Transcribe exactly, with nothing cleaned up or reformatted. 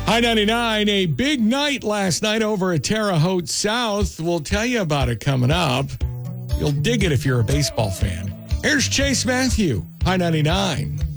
High ninety-nine, a big night last night over at Terre Haute South. We'll tell you about it coming up. You'll dig it if you're a baseball fan. Here's Chase Matthew, High ninety-nine.